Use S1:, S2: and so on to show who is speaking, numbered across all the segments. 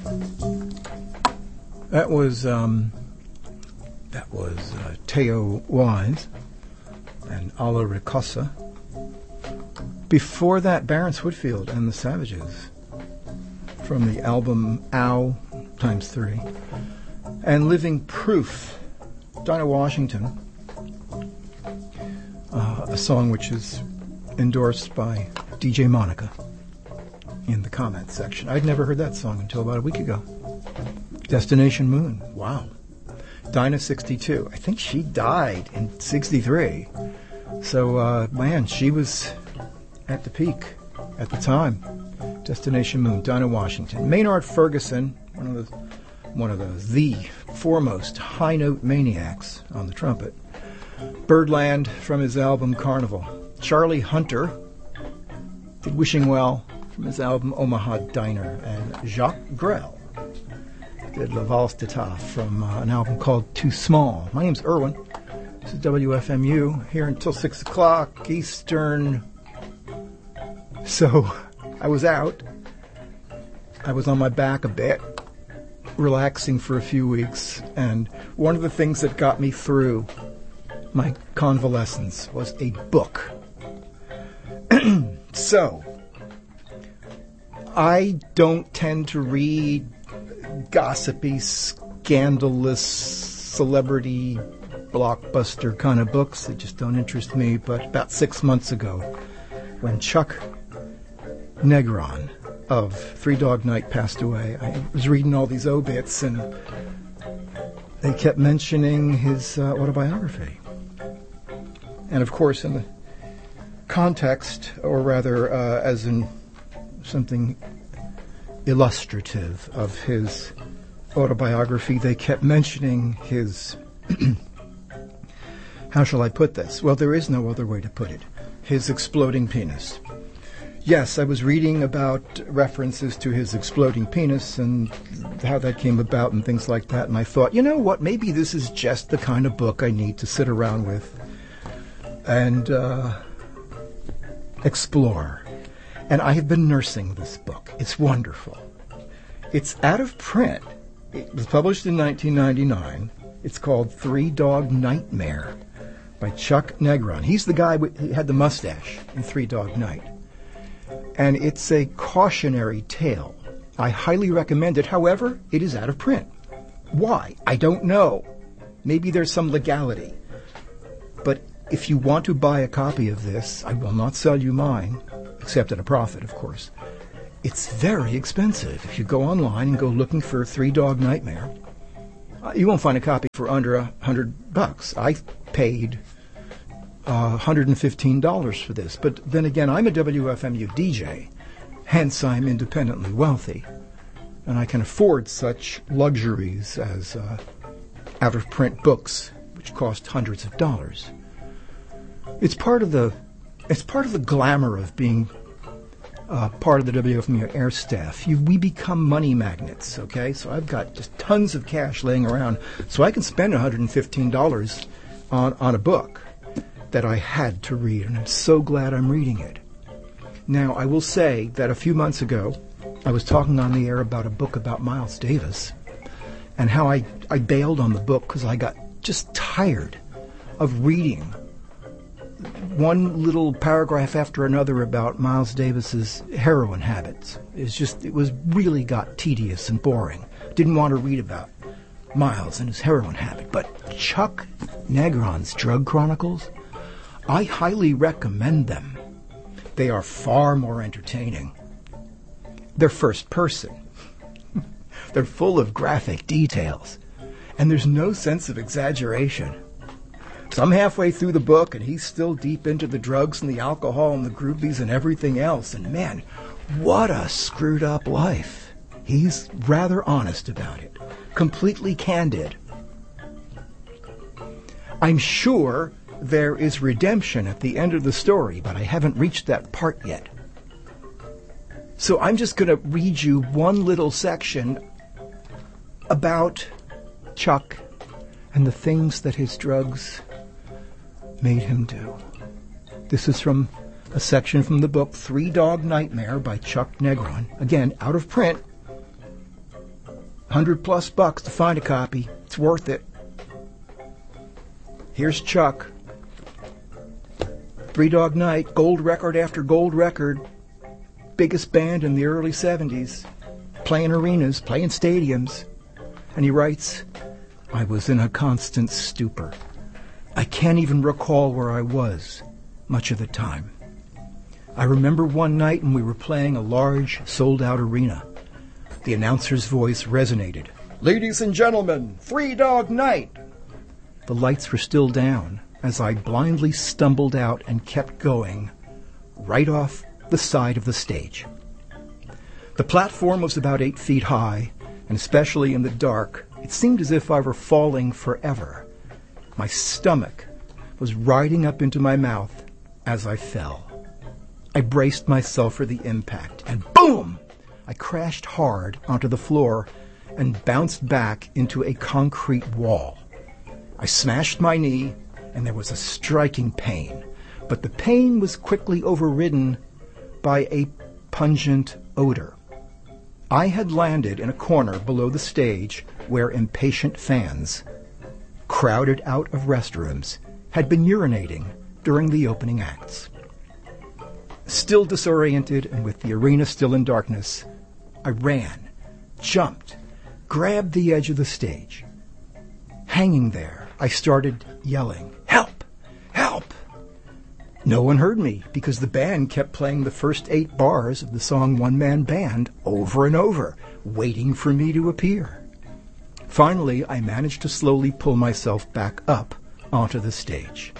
S1: That was Teo Wise and Alla Ricossa. Before that, Barrence Whitfield and the Savages from the album Ow ×3. And Living Proof, Dinah Washington, a song which is endorsed by DJ Monica in the comments section. I'd never heard that song until about a week ago. Destination Moon, wow. Dinah 62. I think she died in 63. So, man, she was at the peak at the time. Destination Moon, Dinah Washington. Maynard Ferguson, one of the foremost high note maniacs on the trumpet. Birdland from his album Carnival. Charlie Hunter did Wishing Well from his album Omaha Diner. And Jacques Grell did La Valse d'État from an album called Too Small. My name's Irwin. This is WFMU, here until 6 o'clock Eastern. So, I was out. I was on my back a bit, relaxing for a few weeks, and one of the things that got me through my convalescence was a book. So, I don't tend to read gossipy, scandalous, celebrity, blockbuster kind of books. They just don't interest me. But about 6 months ago, when Chuck Negron of Three Dog Night passed away, I was reading all these obits, and they kept mentioning his autobiography. And of course, in the context, or rather as in something illustrative of his autobiography, they kept mentioning his, how shall I put this? Well, there is no other way to put it. His exploding penis. Yes, I was reading about references to his exploding penis and how that came about and things like that, and I thought, you know what, maybe this is just the kind of book I need to sit around with and explore. And I have been nursing this book. It's wonderful. It's out of print. It was published in 1999. It's called Three Dog Nightmare by Chuck Negron. He's the guy who had the mustache in Three Dog Night. And it's a cautionary tale. I highly recommend it. However, it is out of print. Why? I don't know. Maybe there's some legality. But if you want to buy a copy of this, I will not sell you mine, except at a profit, of course. It's very expensive. If you go online and go looking for Three Dog Nightmare, you won't find a copy for under $100. I paid $115 for this. But then again, I'm a WFMU DJ, hence I'm independently wealthy, and I can afford such luxuries as out-of-print books, which cost hundreds of dollars. It's part of the glamour of being part of the WFMU air staff. We become money magnets, okay? So I've got just tons of cash laying around, so I can spend $115 on a book that I had to read, and I'm so glad I'm reading it. Now, I will say that a few months ago, I was talking on the air about a book about Miles Davis, and how I bailed on the book because I got just tired of reading one little paragraph after another about Miles Davis's heroin habits. It was really got tedious and boring. Didn't want to read about Miles and his heroin habit. But Chuck Negron's Drug Chronicles, I highly recommend them. They are far more entertaining. They're first person. They're full of graphic details. And there's no sense of exaggeration. So I'm halfway through the book, and he's still deep into the drugs and the alcohol and the groupies and everything else. And man, what a screwed up life. He's rather honest about it. Completely candid. I'm sure there is redemption at the end of the story, but I haven't reached that part yet. So I'm just going to read you one little section about Chuck and the things that his drugs made him do. This is from a section from the book Three Dog Nightmare by Chuck Negron. Again, out of print. $100+ to find a copy. It's worth it. Here's Chuck. Three Dog Night, gold record after gold record. Biggest band in the early 70s. Playing arenas, playing stadiums. And he writes, I was in a constant stupor. I can't even recall where I was much of the time. I remember one night when we were playing a large, sold-out arena. The announcer's voice resonated. Ladies and gentlemen, Three Dog Night! The lights were still down as I blindly stumbled out and kept going, right off the side of the stage. The platform was about 8 feet high, and especially in the dark, it seemed as if I were falling forever. My stomach was riding up into my mouth as I fell. I braced myself for the impact, and boom! I crashed hard onto the floor and bounced back into a concrete wall. I smashed my knee, and there was a striking pain, but the pain was quickly overridden by a pungent odor. I had landed in a corner below the stage where impatient fans, crowded out of restrooms, had been urinating during the opening acts. Still disoriented and with the arena still in darkness, I ran, jumped, grabbed the edge of the stage. Hanging there, I started yelling, "Help! Help!" No one heard me because the band kept playing the first 8 bars of the song One Man Band over and over, waiting for me to appear. Finally, I managed to slowly pull myself back up onto the stage.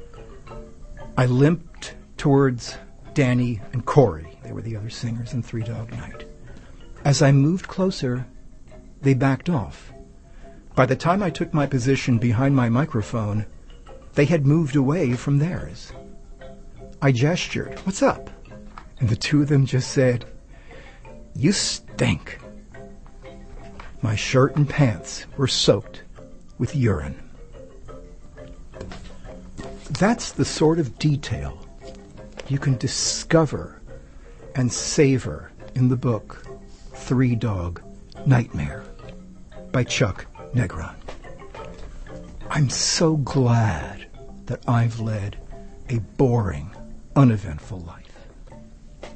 S1: I limped towards Danny and Corey. They were the other singers in Three Dog Night. As I moved closer, they backed off. By the time I took my position behind my microphone, they had moved away from theirs. I gestured, "What's up?" And the two of them just said, "You stink." My shirt and pants were soaked with urine. That's the sort of detail you can discover and savor in the book Three Dog Nightmare by Chuck Negron. I'm so glad that I've led a boring, uneventful life.